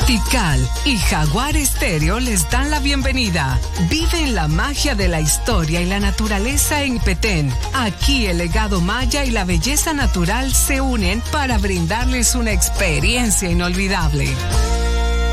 Tikal y Jaguar Estéreo les dan la bienvenida. Viven la magia de la historia y la naturaleza en Petén. Aquí el legado maya y la belleza natural se unen para brindarles una experiencia inolvidable.